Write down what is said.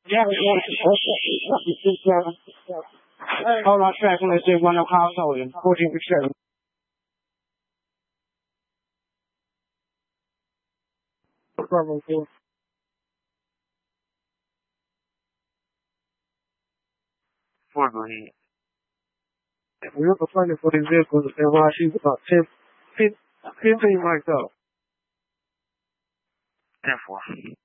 Yeah, hold on a second. Let's see one of the house holding. 14%. Problem 4. Go ahead. We look for funding for these vehicles, and while she's about 15 mics up. 10-4.